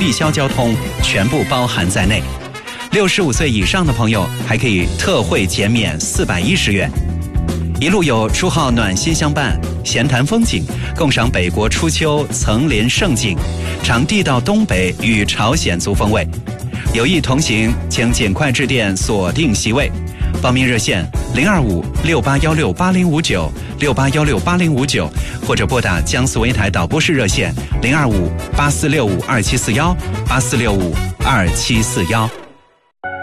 义消交通全部包含在内。65岁以上的朋友还可以特惠减免410元。一路有初号暖心相伴，闲谈风景，共赏北国初秋层林胜景，尝地道东北与朝鲜族风味。有意同行，请尽快致电锁定席位。报名热线025-6816-8059，6816-8059，或者拨打江苏卫台导播室热线025-8465-2741，8465-2741。